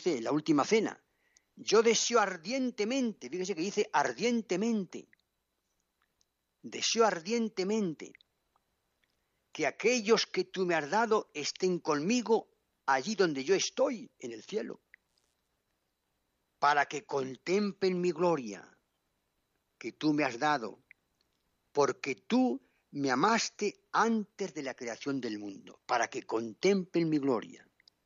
dice en la última cena, yo deseo ardientemente, fíjense que dice ardientemente, deseo ardientemente que aquellos que tú me has dado estén conmigo allí donde yo estoy, en el cielo, para que contemplen mi gloria que tú me has dado, porque tú me amaste antes de la creación del mundo, para que contemplen mi gloria.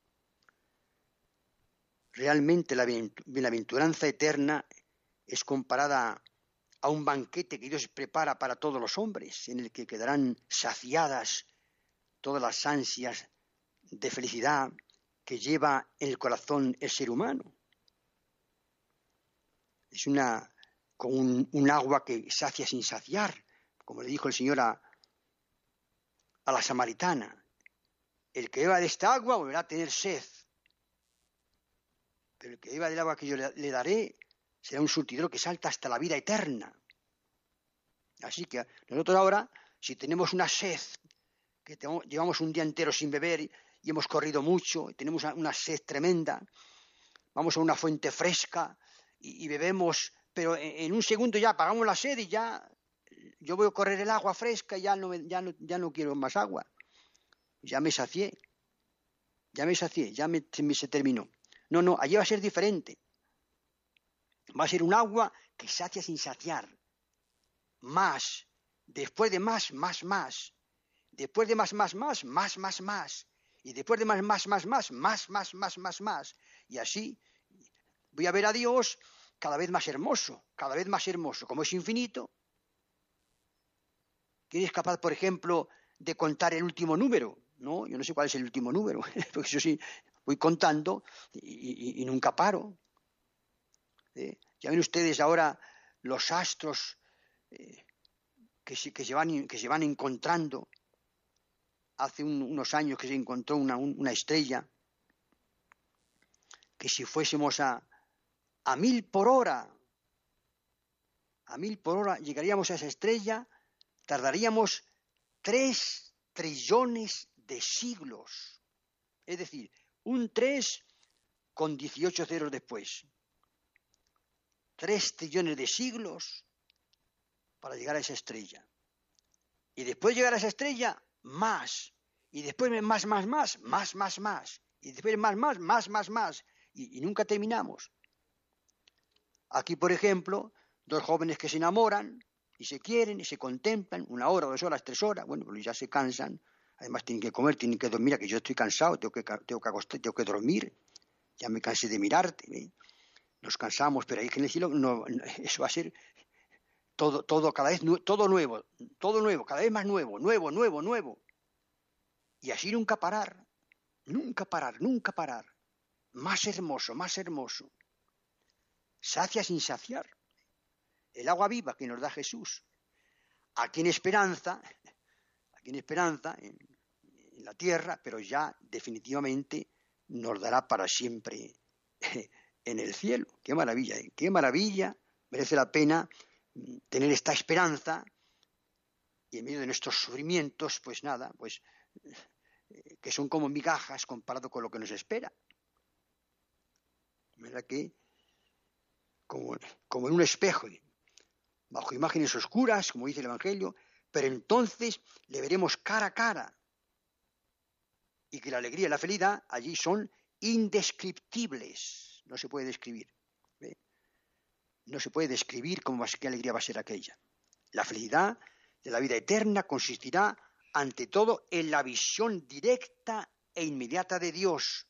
Realmente la bienaventuranza eterna es comparada a un banquete que Dios prepara para todos los hombres, en el que quedarán saciadas todas las ansias de felicidad que lleva en el corazón el ser humano. Es como un agua que sacia sin saciar, como le dijo el Señor a la samaritana. El que beba de esta agua volverá a tener sed, pero el que beba del agua que yo le daré será un surtidor que salta hasta la vida eterna. Así que nosotros ahora, si tenemos una sed, que llevamos un día entero sin beber y hemos corrido mucho, y tenemos una sed tremenda, vamos a una fuente fresca y bebemos, pero en un segundo ya apagamos la sed y ya yo voy a correr el agua fresca y ya no quiero más agua. Ya me sacié, se terminó. No, allí va a ser diferente. Va a ser un agua que sacia sin saciar. Más, después de más. Después de más. Y después de más. Y así voy a ver a Dios cada vez más hermoso. Como es infinito. ¿Quién es capaz, por ejemplo, de contar el último número? No, yo no sé cuál es el último número, porque yo sí voy contando y nunca paro. Ya ven ustedes ahora los astros que se van encontrando. Hace unos años que se encontró una estrella que si fuésemos a 1000 por hora, llegaríamos a esa estrella, tardaríamos 3 trillones de siglos. Es decir, un 3 con 18 ceros después. 3 trillones de siglos para llegar a esa estrella. Y después de llegar a esa estrella, más. Y después más. Y después más. Y nunca terminamos. Aquí, por ejemplo, 2 jóvenes que se enamoran y se quieren y se contemplan 1 hora, 2 horas, 3 horas. Bueno, pues ya se cansan. Además tienen que comer, tienen que dormir. Que yo estoy cansado, tengo que acostar, tengo que dormir. Ya me cansé de mirarte. Nos cansamos, pero ahí que en el cielo eso va a ser todo cada vez todo nuevo, cada vez más nuevo. Y así nunca parar. Más hermoso. Sacia sin saciar. El agua viva que nos da Jesús. Aquí en esperanza, en la tierra, pero ya definitivamente nos dará para siempre en el cielo. Qué maravilla, merece la pena tener esta esperanza y en medio de nuestros sufrimientos, pues nada, pues que son como migajas comparado con lo que nos espera. ¿Verdad que? Como en un espejo, bajo imágenes oscuras, como dice el Evangelio, pero entonces le veremos cara a cara. Y que la alegría y la felicidad allí son indescriptibles. No se puede describir. No se puede describir qué alegría va a ser aquella. La felicidad de la vida eterna consistirá, ante todo, en la visión directa e inmediata de Dios.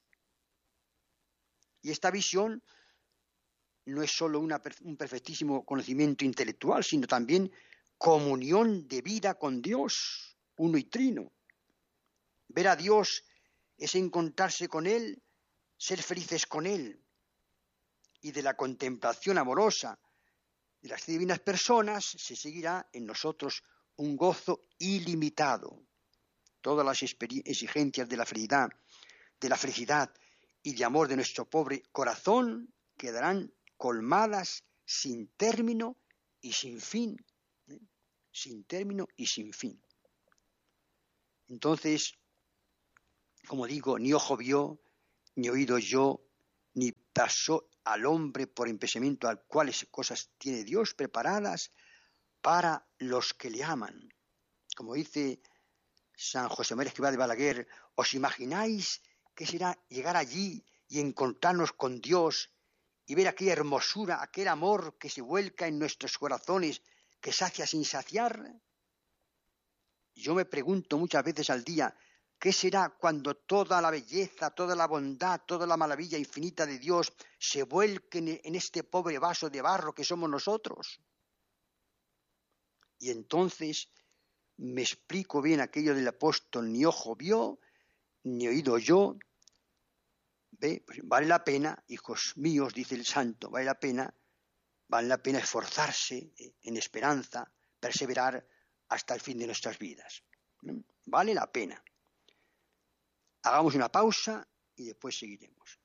Y esta visión no es solo un perfectísimo conocimiento intelectual, sino también comunión de vida con Dios, uno y trino. Ver a Dios es encontrarse con Él, ser felices con Él. Y de la contemplación amorosa de las divinas personas se seguirá en nosotros un gozo ilimitado. Todas las exigencias de la felicidad y de amor de nuestro pobre corazón quedarán colmadas sin término y sin fin. Sin término y sin fin. Entonces, como digo, ni ojo vio, ni oído oyó, ni pasó al hombre por impedimento, al cuales cosas tiene Dios preparadas para los que le aman. Como dice San José María Escrivá de Balaguer, ¿os imagináis qué será llegar allí y encontrarnos con Dios y ver aquella hermosura, aquel amor que se vuelca en nuestros corazones, que sacia sin saciar? Yo me pregunto muchas veces al día, ¿qué será cuando toda la belleza, toda la bondad, toda la maravilla infinita de Dios se vuelque en este pobre vaso de barro que somos nosotros? Y entonces me explico bien aquello del apóstol, ni ojo vio, ni oído oyó. ¿Ve? Pues vale la pena, hijos míos, dice el santo, vale la pena esforzarse en esperanza, perseverar hasta el fin de nuestras vidas. Vale la pena. Hagamos una pausa y después seguiremos.